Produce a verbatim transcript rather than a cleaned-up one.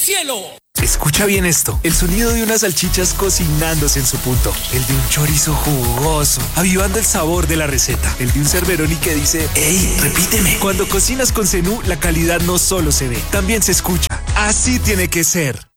cielo. Escucha bien esto, el sonido de unas salchichas cocinándose en su punto, el de un chorizo jugoso, avivando el sabor de la receta, el de un Cerberoni que dice, ¡ey, repíteme! Cuando cocinas con Zenú, la calidad no solo se ve, también se escucha. Así tiene que ser.